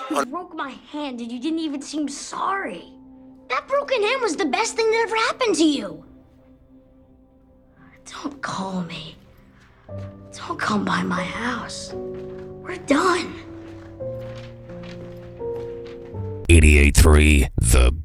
You broke my hand and you didn't even seem sorry. That broken hand was the best thing that ever happened to you. Don't call me. Don't come by my house. We're done. 88.3 The